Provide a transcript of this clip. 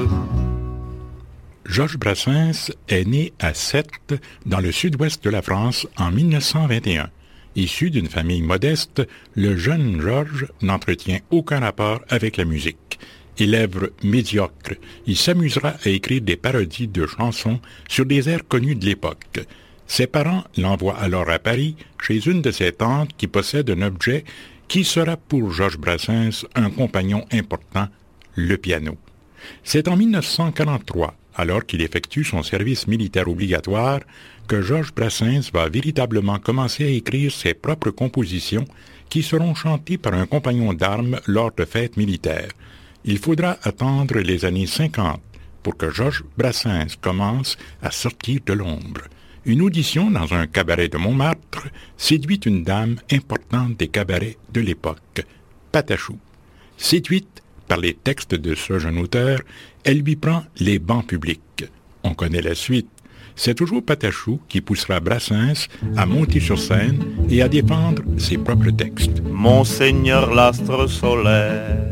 Georges Brassens est né à Sète, dans le sud-ouest de la France, en 1921. Issu d'une famille modeste, le jeune Georges n'entretient aucun rapport avec la musique. Élève médiocre, il s'amusera à écrire des parodies de chansons sur des airs connus de l'époque. Ses parents l'envoient alors à Paris, chez une de ses tantes qui possède un objet qui sera pour Georges Brassens un compagnon important, le piano. C'est en 1943, alors qu'il effectue son service militaire obligatoire, que Georges Brassens va véritablement commencer à écrire ses propres compositions qui seront chantées par un compagnon d'armes lors de fêtes militaires. Il faudra attendre les années 50 pour que Georges Brassens commence à sortir de l'ombre. Une audition dans un cabaret de Montmartre séduit une dame importante des cabarets de l'époque, Patachou. Séduite par les textes de ce jeune auteur, elle lui prend les bancs publics. On connaît la suite. C'est toujours Patachou qui poussera Brassens à monter sur scène et à défendre ses propres textes. Monseigneur l'astre solaire